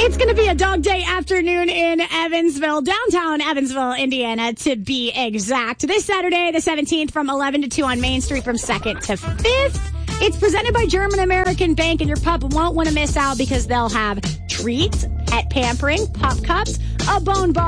It's going to be a dog day afternoon in Evansville, downtown Evansville, Indiana, to be exact. This Saturday, the 17th, from 11 to 2 on Main Street from 2nd to 5th. It's presented by German American Bank, and your pup won't want to miss out because they'll have treats, pet pampering, pup cups, a bone bar,